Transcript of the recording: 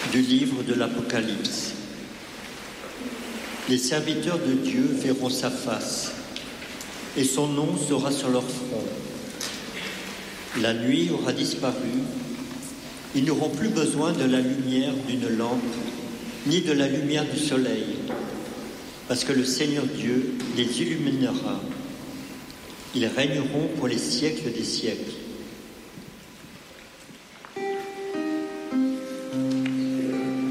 Du livre de l'Apocalypse. Les serviteurs de Dieu verront sa face, et son nom sera sur leur front. La nuit aura disparu, ils n'auront plus besoin de la lumière d'une lampe, ni de la lumière du soleil, parce que le Seigneur Dieu les illuminera. Ils régneront pour les siècles des siècles.